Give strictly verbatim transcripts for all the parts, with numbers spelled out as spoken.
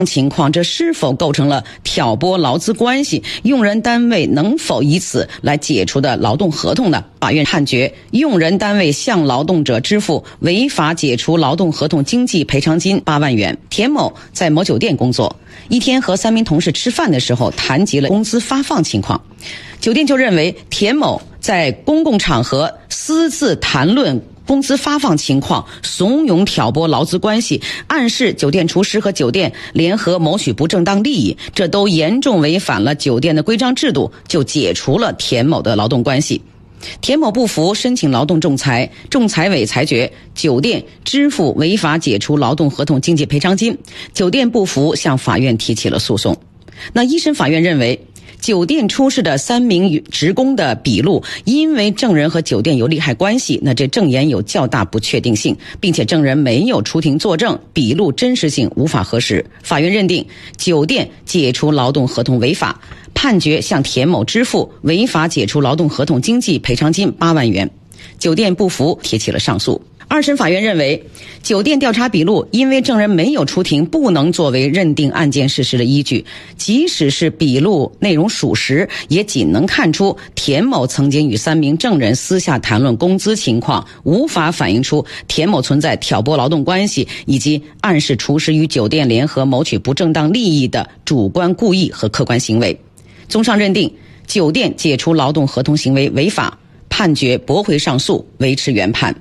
情况，这是否构成了挑拨劳资关系？用人单位能否以此来解除的劳动合同呢？法院判决用人单位向劳动者支付违法解除劳动合同经济赔偿金八万元。田某在某酒店工作，一天和三名同事吃饭的时候谈及了工资发放情况，酒店就认为田某在公共场合私自谈论工资发放情况，怂恿挑拨劳资关系，暗示酒店厨师和酒店联合谋取不正当利益，这都严重违反了酒店的规章制度，就解除了田某的劳动关系。田某不服，申请劳动仲裁，仲裁委裁决酒店支付违法解除劳动合同经济赔偿金，酒店不服，向法院提起了诉讼。那一审法院认为，酒店出示的三名职工的笔录，因为证人和酒店有利害关系，那这证言有较大不确定性，并且证人没有出庭作证，笔录真实性无法核实。法院认定酒店解除劳动合同违法，判决向田某支付违法解除劳动合同经济赔偿金八万元。酒店不服，提起了上诉。二审法院认为，酒店调查笔录因为证人没有出庭，不能作为认定案件事实的依据，即使是笔录内容属实，也仅能看出田某曾经与三名证人私下谈论工资情况，无法反映出田某存在挑拨劳动关系以及暗示厨师与酒店联合谋取不正当利益的主观故意和客观行为。综上认定，酒店解除劳动合同行为违法，判决驳回上诉，维持原判。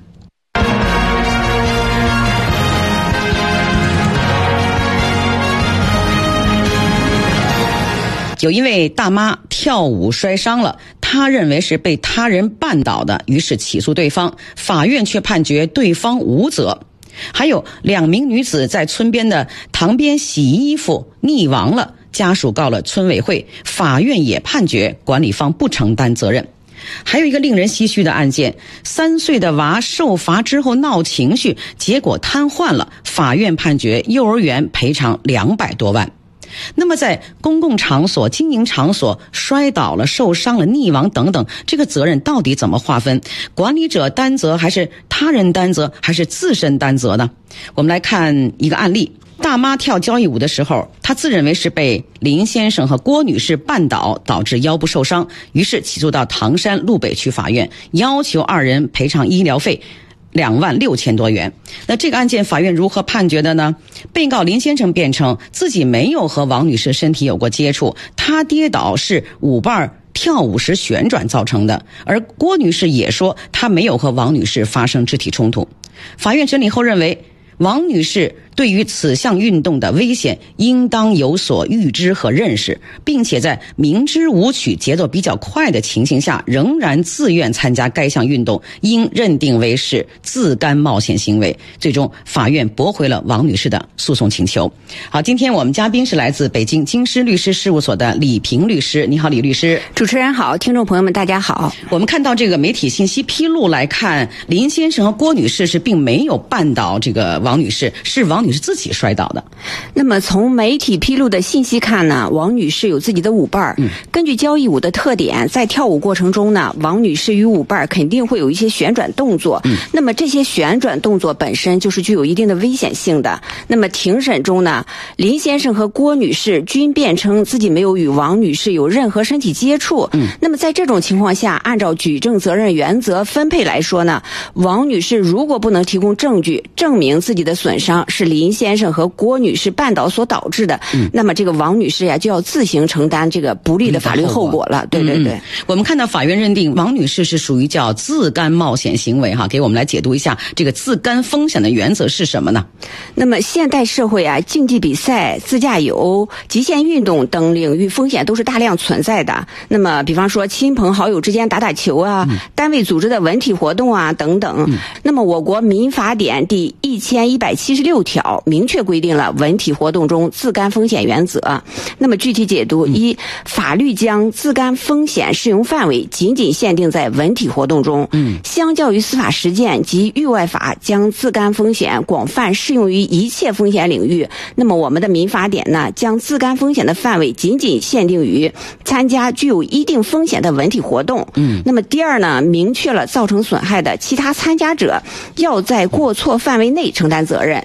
有一位大妈跳舞摔伤了，她认为是被他人绊倒的，于是起诉对方，法院却判决对方无责。还有两名女子在村边的塘边洗衣服溺亡了，家属告了村委会，法院也判决管理方不承担责任。还有一个令人唏嘘的案件，三岁的娃受罚之后闹情绪，结果瘫痪了，法院判决幼儿园赔偿两百多万。那么在公共场所、经营场所摔倒了、受伤了、溺亡等等，这个责任到底怎么划分？管理者担责还是他人担责还是自身担责呢？我们来看一个案例。大妈跳交谊舞的时候，她自认为是被林先生和郭女士绊倒，导致腰部受伤，于是起诉到唐山路北区法院，要求二人赔偿医疗费两万六千多元。那这个案件法院如何判决的呢？被告林先生辩称自己没有和王女士身体有过接触，他跌倒是舞伴跳舞时旋转造成的，而郭女士也说她没有和王女士发生肢体冲突。法院审理后认为，王女士对于此项运动的危险应当有所预知和认识，并且在明知舞曲节奏比较快的情形下仍然自愿参加该项运动，应认定为是自甘冒险行为。最终法院驳回了王女士的诉讼请求。好，今天我们嘉宾是来自北京京师律师事务所的李平律师。你好，李律师。 主持人好，听众朋友们大家好。 我们看到这个媒体信息披露来看，林先生和郭女士是并没有绊倒这个王女士，是王女士自己摔倒的。 那么从媒体披露的信息看呢，王女士有自己的舞伴、嗯、根据交谊舞的特点，在跳舞过程中呢，王女士与舞伴肯定会有一些旋转动作、嗯、那么这些旋转动作本身就是具有一定的危险性的。那么庭审中呢，林先生和郭女士均辩称自己没有与王女士有任何身体接触、嗯、那么在这种情况下，按照举证责任原则分配来说呢，王女士如果不能提供证据证明自己的损伤是林先生和郭女士绊倒所导致的、嗯、那么这个王女士呀就要自行承担这个不利的法律后果了。对对对、嗯、 我们看到法院认定王女士是属于叫自甘冒险行为哈，给我们来解读一下这个自甘风险的原则是什么呢？ 那么现代社会啊，竞技比赛、自驾游、极限运动等领域风险都是大量存在的。那么比方说亲朋好友之间打打球啊、嗯、单位组织的文体活动啊等等、嗯、那么我国民法典第一千一百七十六条明确规定了文体活动中自甘风险原则。那么具体解读：一、法律将自甘风险适用范围仅仅限定在文体活动中，嗯，相较于司法实践及域外法将自甘风险广泛适用于一切风险领域，那么我们的民法典呢，将自甘风险的范围仅仅限定于参加具有一定风险的文体活动。嗯，那么第二呢，明确了造成损害的其他参加者要在过错范围内承担责任。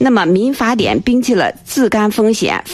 那么民法典摒弃了自甘风险。